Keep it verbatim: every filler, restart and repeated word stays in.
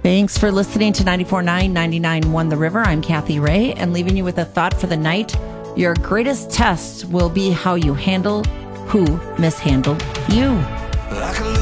Thanks for listening to ninety-four point nine, ninety-nine point one The River. I'm Kathy Ray, and leaving you with a thought for the night. Your greatest test will be how you handle who mishandled you.